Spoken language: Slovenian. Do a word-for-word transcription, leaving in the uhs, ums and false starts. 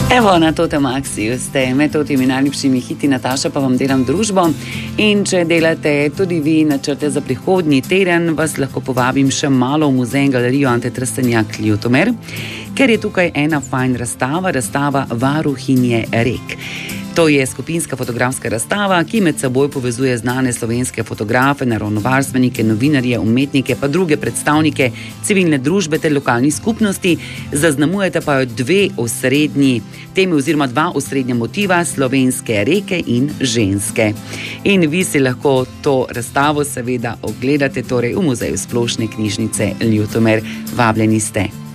Evo, na Totem Axiju ste med totimi najljubšimi hiti, Nataša pa vam delam družbo. In če delate tudi vi načrte za prihodnji teden, vas lahko povabim še malo v muzej in galerijo Ante Trstenjak Ljutomer, ker je tukaj ena fajn razstava, razstava Varuhinje rek. To je skupinska fotografska razstava, ki med seboj povezuje znane slovenske fotografe, naravovarstvenike, novinarje, umetnike, pa druge predstavnike civilne družbe ter lokalnih skupnosti. Zaznamujete pa jo dve osrednji temi oziroma dva osrednja motiva, slovenske reke in ženske. In vi si lahko to razstavo seveda ogledate torej v muzeju Splošne knjižnice Ljutomer. Vabljeni ste.